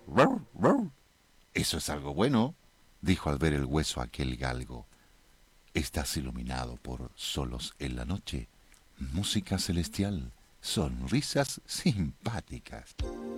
Eso es algo bueno, dijo al ver el hueso aquel galgo. Estás iluminado por solos en la noche, música celestial, sonrisas simpáticas.